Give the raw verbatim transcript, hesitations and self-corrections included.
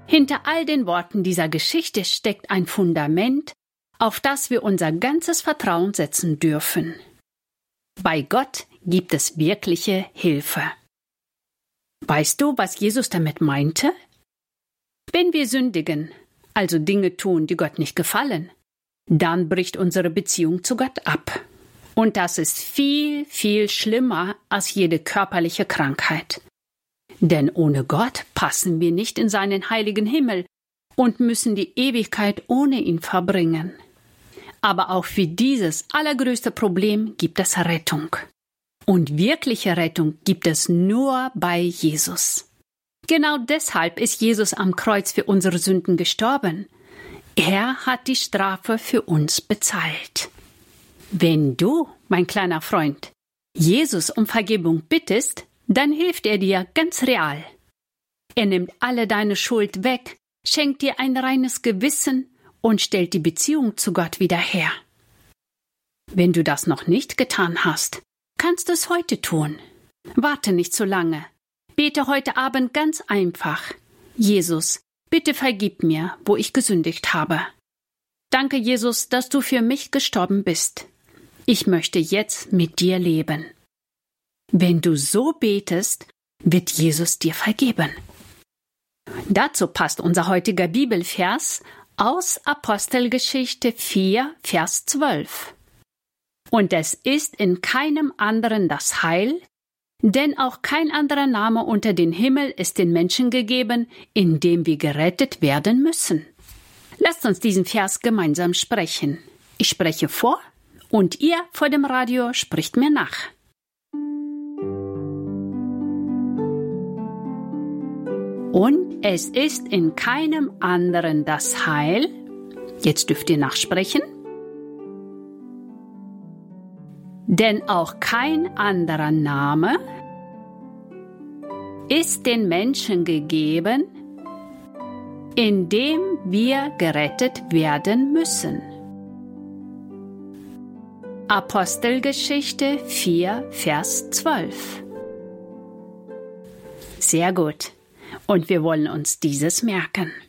Hinter all den Worten dieser Geschichte steckt ein Fundament, auf das wir unser ganzes Vertrauen setzen dürfen. Bei Gott gibt es wirkliche Hilfe. Weißt du, was Jesus damit meinte? Wenn wir sündigen, also Dinge tun, die Gott nicht gefallen, dann bricht unsere Beziehung zu Gott ab. Und das ist viel, viel schlimmer als jede körperliche Krankheit. Denn ohne Gott passen wir nicht in seinen heiligen Himmel und müssen die Ewigkeit ohne ihn verbringen. Aber auch für dieses allergrößte Problem gibt es Rettung. Und wirkliche Rettung gibt es nur bei Jesus. Genau deshalb ist Jesus am Kreuz für unsere Sünden gestorben. Er hat die Strafe für uns bezahlt. Wenn du, mein kleiner Freund, Jesus um Vergebung bittest, dann hilft er dir ganz real. Er nimmt alle deine Schuld weg, schenkt dir ein reines Gewissen und stellt die Beziehung zu Gott wieder her. Wenn du das noch nicht getan hast, kannst du es heute tun. Warte nicht zu lange. Bete heute Abend ganz einfach: Jesus, bitte vergib mir, wo ich gesündigt habe. Danke, Jesus, dass du für mich gestorben bist. Ich möchte jetzt mit dir leben. Wenn du so betest, wird Jesus dir vergeben. Dazu passt unser heutiger Bibelvers aus Apostelgeschichte vier, Vers zwölf. Und es ist in keinem anderen das Heil, denn auch kein anderer Name unter den Himmel ist den Menschen gegeben, in dem wir gerettet werden müssen. Lasst uns diesen Vers gemeinsam sprechen. Ich spreche vor und ihr vor dem Radio spricht mir nach. Und es ist in keinem anderen das Heil. Jetzt dürft ihr nachsprechen. Denn auch kein anderer Name ist den Menschen gegeben, in dem wir gerettet werden müssen. Apostelgeschichte vier, Vers zwölf. Sehr gut. Und wir wollen uns dieses merken.